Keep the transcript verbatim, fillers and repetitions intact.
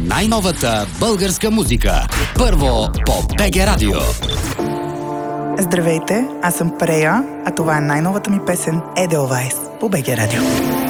най-новата българска музика. Първо по БГ Радио. Здравейте, аз съм Прея, а това е най-новата ми песен Edelweiss по БГ Радио.